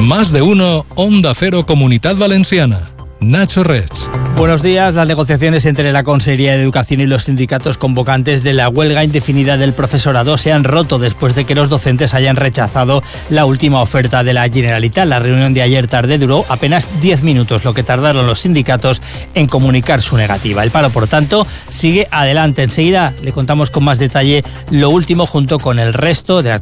Más de uno, Onda Cero Comunidad Valenciana. Nacho Reig. Buenos días. Las negociaciones entre la Consellería de Educación y los sindicatos convocantes de la huelga indefinida del profesorado se han roto después de que los docentes hayan rechazado la última oferta de la Generalitat. La reunión de ayer tarde duró apenas 10 minutos, lo que tardaron los sindicatos en comunicar su negativa. El paro, por tanto, sigue adelante. Enseguida le contamos con más detalle lo último junto con el resto de